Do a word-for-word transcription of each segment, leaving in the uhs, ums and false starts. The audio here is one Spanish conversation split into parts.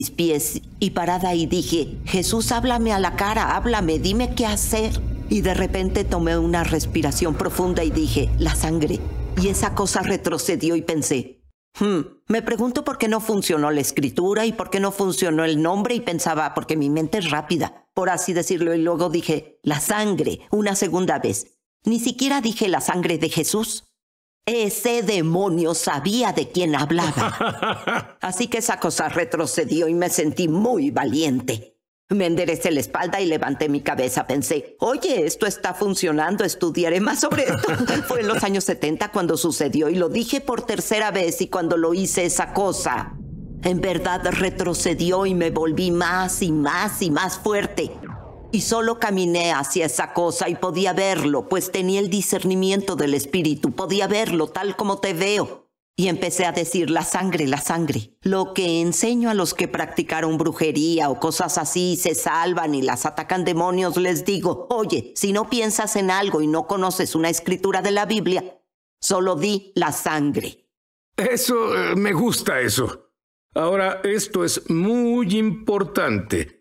mis pies y parada ahí dije, Jesús, háblame a la cara, háblame, dime qué hacer. Y de repente tomé una respiración profunda y dije, la sangre. Y esa cosa retrocedió y pensé, hmm, me pregunto por qué no funcionó la escritura y por qué no funcionó el nombre y pensaba, porque mi mente es rápida, por así decirlo. Y luego dije, la sangre, una segunda vez. Ni siquiera dije la sangre de Jesús. Ese demonio sabía de quién hablaba. Así que esa cosa retrocedió y me sentí muy valiente. Me enderecé la espalda y levanté mi cabeza. Pensé, oye, esto está funcionando, estudiaré más sobre esto. Fue en los años setenta cuando sucedió y lo dije por tercera vez, y cuando lo hice, esa cosa en verdad retrocedió y me volví más y más y más fuerte. Y solo caminé hacia esa cosa y podía verlo, pues tenía el discernimiento del espíritu. Podía verlo tal como te veo. Y empecé a decir, la sangre, la sangre. Lo que enseño a los que practicaron brujería o cosas así, se salvan y las atacan demonios, les digo, oye, si no piensas en algo y no conoces una escritura de la Biblia, solo di la sangre. Eso, eh, me gusta eso. Ahora, esto es muy importante.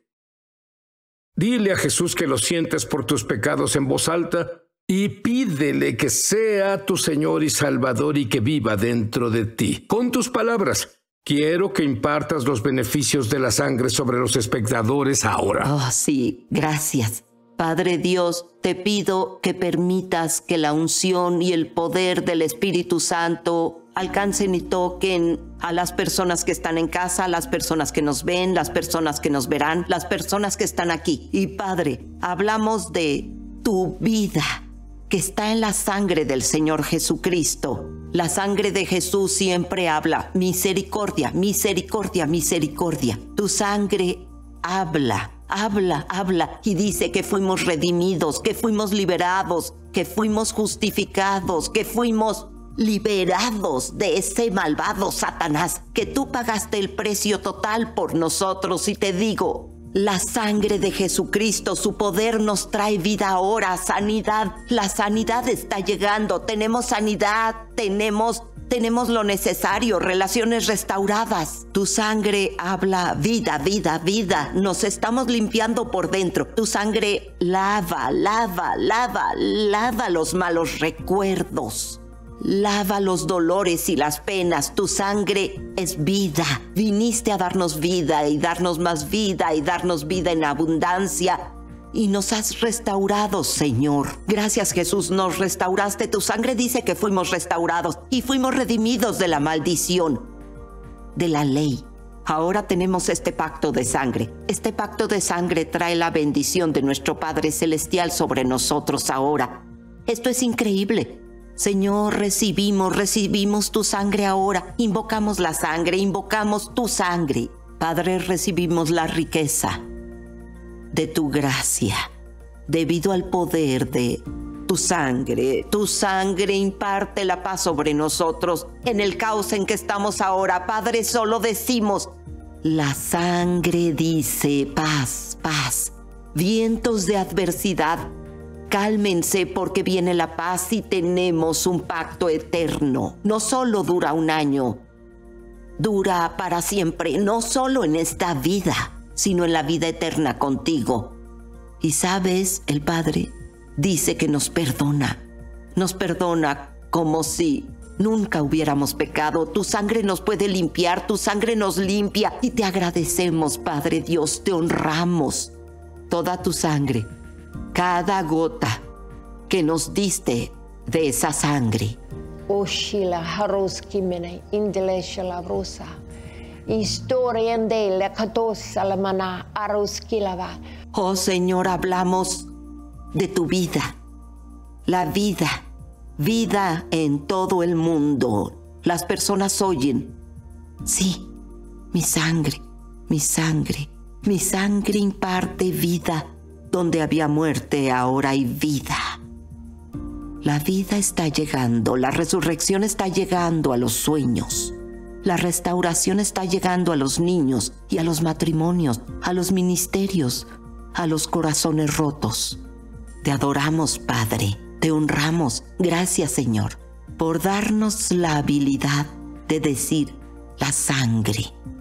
Dile a Jesús que lo sientes por tus pecados en voz alta y pídele que sea tu Señor y Salvador y que viva dentro de ti. Con tus palabras, quiero que impartas los beneficios de la sangre sobre los espectadores ahora. Oh, sí, gracias. Padre Dios, te pido que permitas que la unción y el poder del Espíritu Santo alcancen y toquen a las personas que están en casa, a las personas que nos ven, las personas que nos verán, las personas que están aquí. Y Padre, hablamos de tu vida, que está en la sangre del Señor Jesucristo. La sangre de Jesús siempre habla misericordia, misericordia, misericordia. Tu sangre habla, habla, habla y dice que fuimos redimidos, que fuimos liberados, que fuimos justificados, que fuimos liberados de ese malvado Satanás, que tú pagaste el precio total por nosotros. Y te digo, la sangre de Jesucristo, su poder nos trae vida ahora, sanidad. La sanidad está llegando, tenemos sanidad, tenemos, tenemos lo necesario, relaciones restauradas. Tu sangre habla vida, vida, vida. Nos estamos limpiando por dentro. Tu sangre lava, lava, lava, lava los malos recuerdos. Lava los dolores y las penas. Tu sangre es vida. Viniste a darnos vida y darnos más vida y darnos vida en abundancia. Y nos has restaurado, Señor. Gracias, Jesús, nos restauraste. Tu sangre dice que fuimos restaurados y fuimos redimidos de la maldición, de la ley. Ahora tenemos este pacto de sangre. Este pacto de sangre trae la bendición de nuestro Padre Celestial sobre nosotros ahora. Esto es increíble. Señor, recibimos, recibimos tu sangre ahora. Invocamos la sangre, invocamos tu sangre. Padre, recibimos la riqueza de tu gracia, debido al poder de tu sangre. Tu sangre imparte la paz sobre nosotros en el caos en que estamos ahora. Padre, solo decimos, la sangre dice paz, paz. Vientos de adversidad, cálmense porque viene la paz y tenemos un pacto eterno. No solo dura un año, dura para siempre, no solo en esta vida, sino en la vida eterna contigo. Y sabes, el Padre dice que nos perdona, nos perdona como si nunca hubiéramos pecado. Tu sangre nos puede limpiar, tu sangre nos limpia y te agradecemos, Padre Dios, te honramos. Toda tu sangre, cada gota que nos diste de esa sangre. Oshila haroski mene indele rosa. Historia de la catosa la mana aroskilava. Oh Señor, hablamos de tu vida, la vida, vida en todo el mundo. Las personas oyen, sí, mi sangre, mi sangre, mi sangre imparte vida. Donde había muerte, ahora hay vida. La vida está llegando, la resurrección está llegando a los sueños. La restauración está llegando a los niños y a los matrimonios, a los ministerios, a los corazones rotos. Te adoramos, Padre, te honramos. Gracias, Señor, por darnos la habilidad de decir la sangre.